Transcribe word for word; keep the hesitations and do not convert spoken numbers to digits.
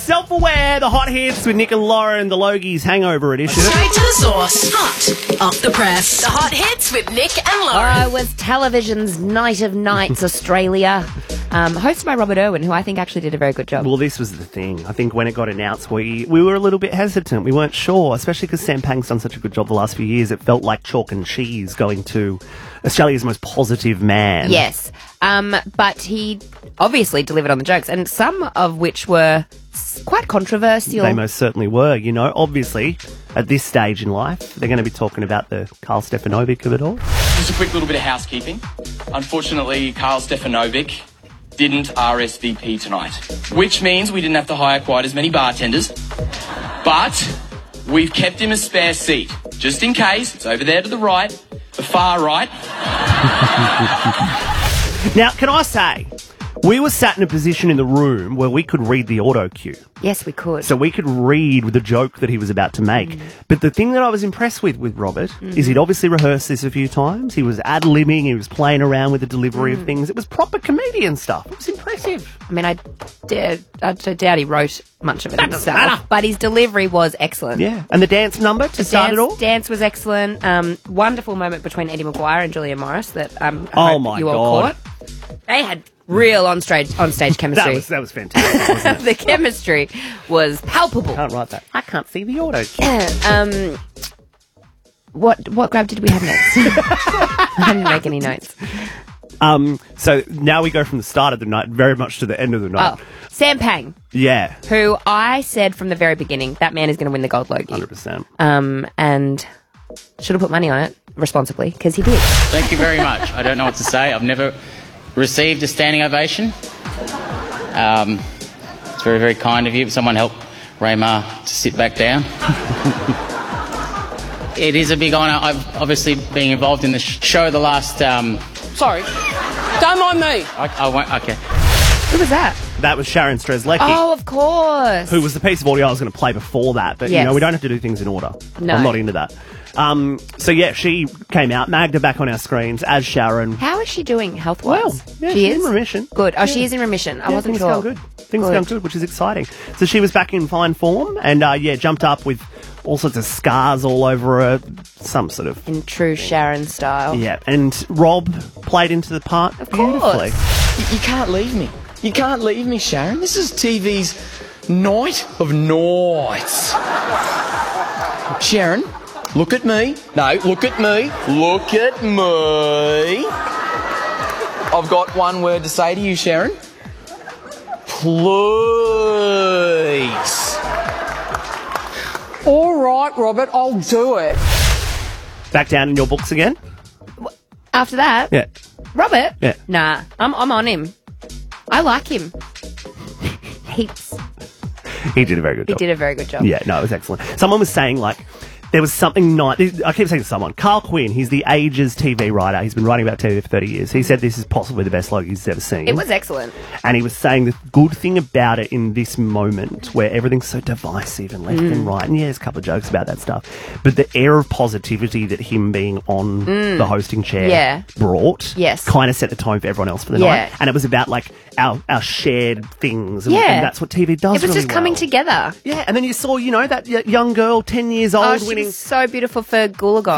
Self-Aware, the hot hits with Nick and Lauren, the Logies Hangover edition. Straight to the source. Hot off the press. The hot hits with Nick and Lauren. Oh, it was television's Night of Nights, Australia. Um, hosted by Robert Irwin, who I think actually did a very good job. Well, this was the thing. I think when it got announced, we we were a little bit hesitant. We weren't sure, especially because Sam Pang's done such a good job the last few years. It felt like chalk and cheese going to Australia's most positive man. Yes, um, but he obviously delivered on the jokes, and some of which were s- quite controversial. They most certainly were. You know, obviously, at this stage in life, they're going to be talking about the Carl Stefanovic of it all. Just a quick little bit of housekeeping. Unfortunately, Carl Stefanovic didn't R S V P tonight, which means we didn't have to hire quite as many bartenders, but we've kept him a spare seat, just in case. It's over there to the right, the far right. Now, can I say, we were sat in a position in the room where we could read the auto cue. Yes, we could. So we could read the joke that he was about to make. Mm. But the thing that I was impressed with with Robert mm. is he'd obviously rehearsed this a few times. He was ad-libbing, he was playing around with the delivery mm. of things. It was proper comedian stuff. It was impressive. I mean, I, dare, I doubt he wrote much of it That himself, doesn't matter. but his delivery was excellent. Yeah, and the dance number to The start dance, it all? dance was excellent. Um, wonderful moment between Eddie Maguire and Julia Morris that um, I Oh hope my you all God. caught. They had real on stage on stage chemistry. That was, that was fantastic, wasn't it? The chemistry was palpable. Can't write that. I can't see the auto cue. um, what what grab did we have next? I didn't make any notes. Um, so now we go from the start of the night very much to the end of the night. Oh, Sam Pang, Yeah, who I said from the very beginning, that man is going to win the Gold Logie. one hundred percent. Um, and should have put money on it responsibly because he did. Thank you very much. I don't know what to say. I've never received a standing ovation. Um, it's very, very kind of you. Someone help Raymar to sit back down. It is a big honour. I've obviously been involved in the sh- show the last... Um, Sorry. Don't mind me. I, I won't... Okay. Who was that? That was Sharon Strzelecki, Oh, of course. who was the piece of audio I was going to play before that. But, you Yes. know, we don't have to do things in order. No. I'm not into that. Um, so, yeah, she came out, Magda back on our screens as Sharon. How is she doing health-wise? Well, yeah, she she's is in remission. Good. Oh, Yeah. she is in remission. I Yeah, wasn't things sure. going good. Things Good. going good, which is exciting. So she was back in fine form and, uh, yeah, jumped up with all sorts of scars all over her, some sort of... In true Sharon style. Yeah, and Rob played into the part beautifully. You, you can't leave me. You can't leave me, Sharon. This is T V's Night of Nights. Sharon, look at me. No, look at me. Look at me. I've got one word to say to you, Sharon. Please. All right, Robert, I'll do it. Back down in your books again? After that, Yeah. Robert? Yeah. Nah, I'm, I'm on him. I like him. Heaps. He did a very good He job. did a very good job. Yeah, no, it was excellent. Someone was saying, like, there was something nice. I keep saying to someone, Carl Quinn, he's the Ages T V writer. He's been writing about T V for thirty years. He said this is possibly the best Logie he's ever seen. It was excellent. And he was saying the good thing about it in this moment where everything's so divisive and left Mm. and right, and yeah, there's a couple of jokes about that stuff, but the air of positivity that him being on the hosting chair Mm. Yeah. brought Yes. kind of set the tone for everyone else for the Yeah. night. And it was about, like, our, our shared things. And, Yeah. and that's what T V does It was really just coming well. together. Yeah, and then you saw, you know, that y- young girl, ten years old, Oh, she winning was so beautiful for Goolagong.